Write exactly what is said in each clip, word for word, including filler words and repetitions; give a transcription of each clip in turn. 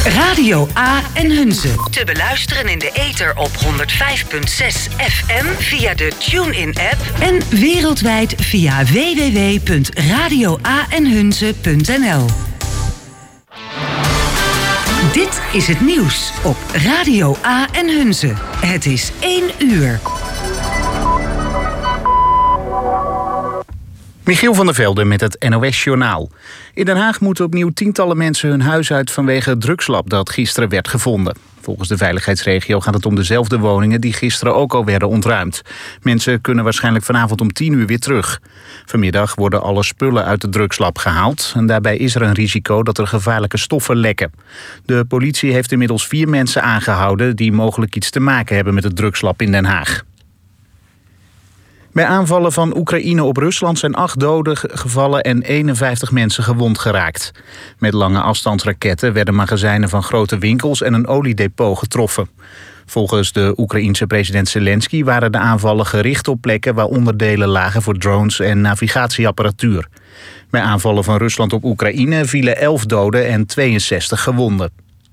Radio A en Hunze. Te beluisteren in de ether op honderd vijf komma zes F M via de TuneIn-app en wereldwijd via w w w punt radio a en hunze punt n l. Dit is het nieuws op Radio A en Hunze. Het is één uur. Michiel van der Velde met het N O S-journaal. In Den Haag moeten opnieuw tientallen mensen hun huis uit vanwege het drugslab dat gisteren werd gevonden. Volgens de veiligheidsregio gaat het om dezelfde woningen die gisteren ook al werden ontruimd. Mensen kunnen waarschijnlijk vanavond om tien uur weer terug. Vanmiddag worden alle spullen uit het drugslab gehaald en daarbij is er een risico dat er gevaarlijke stoffen lekken. De politie heeft inmiddels vier mensen aangehouden die mogelijk iets te maken hebben met het drugslab in Den Haag. Bij aanvallen van Oekraïne op Rusland zijn acht doden gevallen en eenenvijftig mensen gewond geraakt. Met lange afstandsraketten werden magazijnen van grote winkels en een oliedepot getroffen. Volgens de Oekraïense president Zelensky waren de aanvallen gericht op plekken waar onderdelen lagen voor drones en navigatieapparatuur. Bij aanvallen van Rusland op Oekraïne vielen elf doden en tweeënzestig gewonden.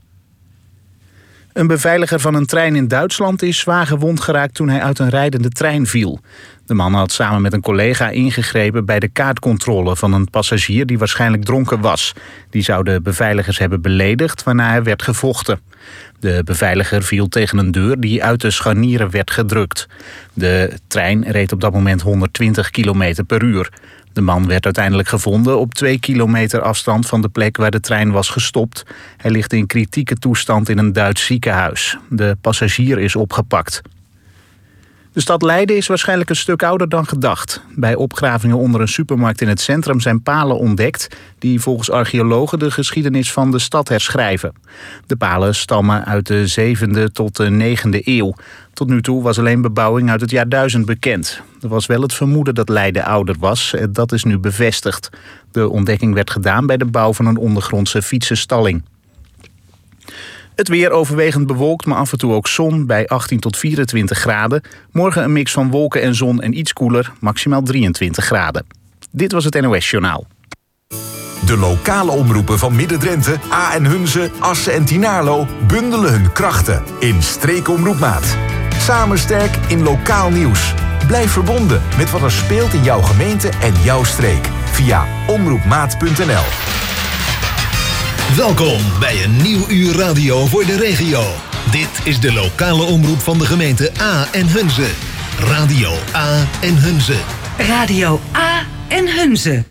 Een beveiliger van een trein in Duitsland is zwaar gewond geraakt toen hij uit een rijdende trein viel. De man had samen met een collega ingegrepen bij de kaartcontrole van een passagier die waarschijnlijk dronken was. Die zou de beveiligers hebben beledigd, waarna er werd gevochten. De beveiliger viel tegen een deur die uit de scharnieren werd gedrukt. De trein reed op dat moment honderdtwintig kilometer per uur. De man werd uiteindelijk gevonden op twee kilometer afstand van de plek waar de trein was gestopt. Hij ligt in kritieke toestand in een Duits ziekenhuis. De passagier is opgepakt. De stad Leiden is waarschijnlijk een stuk ouder dan gedacht. Bij opgravingen onder een supermarkt in het centrum zijn palen ontdekt die volgens archeologen de geschiedenis van de stad herschrijven. De palen stammen uit de zevende tot de negende eeuw. Tot nu toe was alleen bebouwing uit het jaar duizend bekend. Er was wel het vermoeden dat Leiden ouder was. Dat is nu bevestigd. De ontdekking werd gedaan bij de bouw van een ondergrondse fietsenstalling. Het weer overwegend bewolkt, maar af en toe ook zon bij achttien tot vierentwintig graden. Morgen een mix van wolken en zon en iets koeler, maximaal drieëntwintig graden. Dit was het N O S-journaal. De lokale omroepen van Midden-Drenthe, A en Hunze, Assen en Tynaarlo bundelen hun krachten in Streekomroepmaat. Samen sterk in lokaal nieuws. Blijf verbonden met wat er speelt in jouw gemeente en jouw streek via omroepmaat punt n l. Welkom bij een nieuw uur radio voor de regio. Dit is de lokale omroep van de gemeente A en Hunze. Radio A en Hunze. Radio A en Hunze.